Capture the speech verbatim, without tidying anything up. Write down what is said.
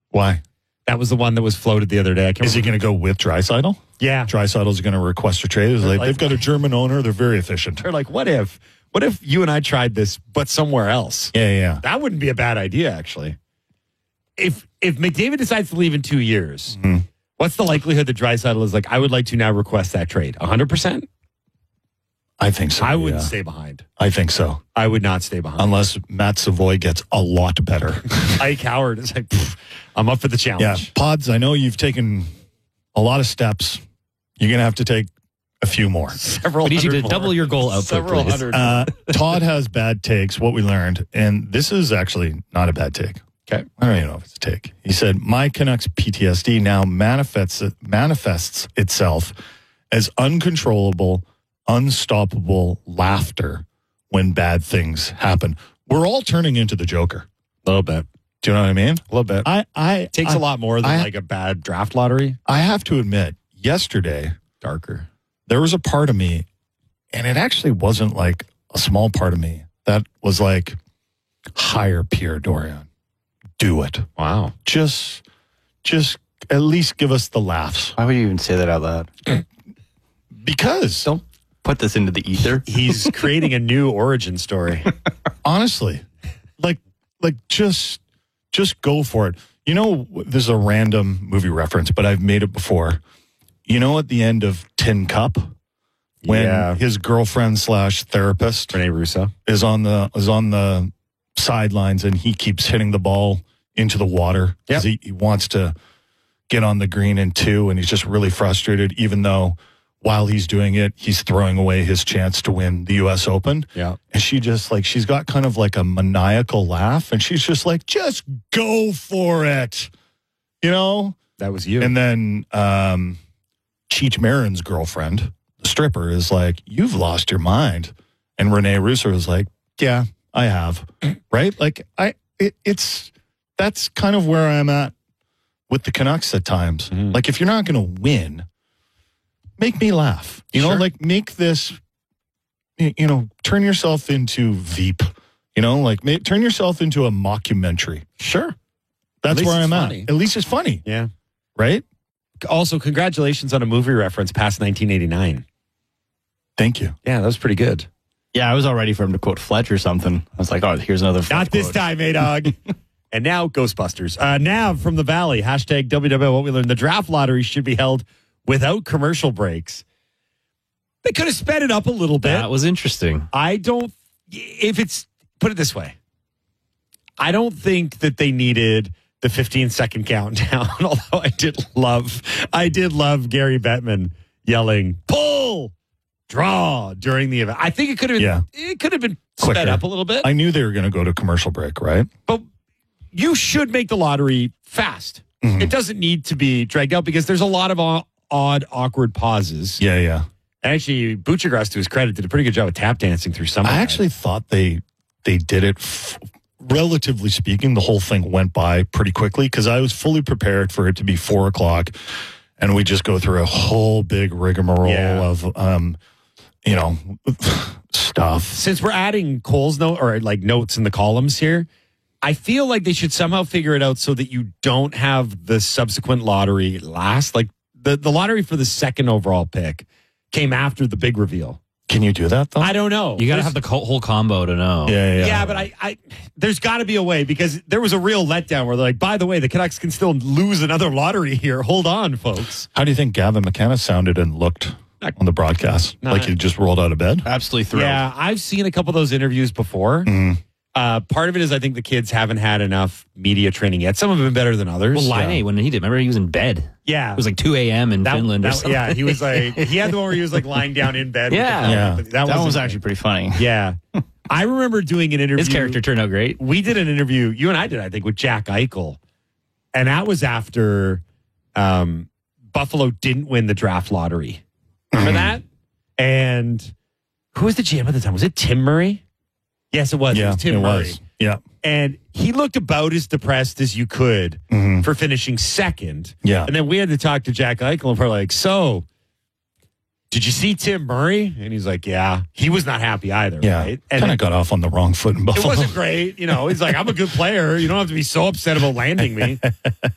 Why? That was the one that was floated the other day. I can't Is he going to go with Draisaitl? Yeah. Draisaitl's going to request a trade. Like, like- they've got a German owner. They're very efficient. They're like, what if, what if you and I tried this, but somewhere else? Yeah, yeah. That wouldn't be a bad idea, actually. If if McDavid decides to leave in two years, Mhm. what's the likelihood that Draisaitl is like, I would like to now request that trade? one hundred percent? I think so. I wouldn't yeah. stay behind. I think so. I would not stay behind. Unless Matt Savoy gets a lot better. Ike Howard is like, "Pfft, I'm up for the Yeah. challenge. Pods, I know you've taken a lot of steps. You're going to have to take a few more. Several We need you hundred to more. double your goal output, Several please. hundred. Uh, Todd has bad takes, what we learned. And this is actually not a bad take. Okay. I don't even know if it's a take. He said, my Canucks P T S D now manifests manifests itself as uncontrollable, unstoppable laughter when bad things happen. We're all turning into the Joker. A little bit. Do you know what I mean? A little bit. I, I Takes I, a lot more than I- like a bad draft lottery. I have to admit, yesterday, Darker. there was a part of me, and it actually wasn't like a small part of me, that was like, hire Pierre Dorion. Do it. Wow. Just, just at least give us the laughs. Why would you even say that out loud? Because, Don't put this into the ether. He's creating a new origin story. honestly, like, like just, just go for it. You know, this is a random movie reference, but I've made it before. You know, at the end of Tin Cup, when Yeah. his girlfriend slash therapist Rene Russo. is on the is on the sidelines and he keeps hitting the ball into the water because he, he wants to get on the green in two, and he's just really frustrated, even though while he's doing it, he's throwing away his chance to win the U S Open. Yeah. And she just like, she's got kind of like a maniacal laugh, and she's just like, just go for it, you know? That was you. And then um, Cheech Marin's girlfriend, the stripper, is like, you've lost your mind. And Rene Russo is like, yeah, I have. Right? Like, I, it, it's, that's kind of where I'm at with the Canucks at times. Mhm. Like, if you're not going to win, make me laugh. You know, Sure. like, make this, y- you know, turn yourself into Veep. You know, like, ma- turn yourself into a mockumentary. Sure. That's least where it's I'm funny. at. At least it's funny, Yeah. right? Also, congratulations on a movie reference past nineteen eighty-nine. Thank you. Yeah, that was pretty good. Yeah, I was all ready for him to quote Fletch or something. I was like, oh, here's another Fletch Not this quote. time, A-Dog. And now, Ghostbusters. Uh, Nav from the Valley. Hashtag W W L. What we learned. The draft lottery should be held without commercial breaks. They could have sped it up a little bit. That was interesting. I don't, if it's, put it this way. I don't think that they needed the fifteen second countdown, although I did love, I did love Gary Bettman yelling, pull, draw during the event. I think it could have been, Yeah. it could have been sped Quicker. up a little bit, I knew they were going to go to commercial break, right? but you should make the lottery fast. Mhm. It doesn't need to be dragged out because there's a lot of o- odd, awkward pauses. Yeah, yeah. Actually, Buccigross, to his credit, did a pretty good job of tap dancing through some of I that. actually thought they they did it, f- relatively speaking, the whole thing went by pretty quickly because I was fully prepared for it to be four o'clock and we just go through a whole big rigmarole Yeah. of, um, you know, stuff. Since we're adding Cole's note or like notes in the columns here, I feel like they should somehow figure it out so that you don't have the subsequent lottery last. Like the, the lottery for the second overall pick came after the big reveal. Can you do that, though? I don't know. You got to There's- have the co- whole combo to know. yeah, yeah. Yeah, but I, I there's got to be a way because there was a real letdown where they're like, by the way, the Canucks can still lose another lottery here. Hold on, folks. How do you think Gavin McKenna sounded and looked on the broadcast? No, like I- he just rolled out of bed? Absolutely thrilled. Yeah, I've seen a couple of those interviews before. Mm. Uh, part of it is I think the kids haven't had enough media training yet. Some have been better than others. Well, Line A, when he did, remember he was in bed. Yeah. It was like two a.m. in That- Finland or that- something. Yeah, he was like, he had the one where he was like lying down in bed. with Yeah. the- Yeah. That, That one was a- actually pretty funny. Yeah. I remember doing an interview. His character turned out great. We did an interview, you and I did, I think, with Jack Eichel. And that was after um, Buffalo didn't win the draft lottery. Remember that? And who was the G M at the time? Was it Tim Murray? Yes, it was. it Yeah, was Tim it Murray. was. Yeah. And he looked about as depressed as you could Mhm. for finishing second. Yeah. And then we had to talk to Jack Eichel and we're like, so did you see Tim Murray? And he's like, yeah. He was not happy either. Yeah. Right? And Kind it, of got off on the wrong foot in it Buffalo. wasn't great. You know, he's like, I'm a good player. You don't have to be so upset about landing me.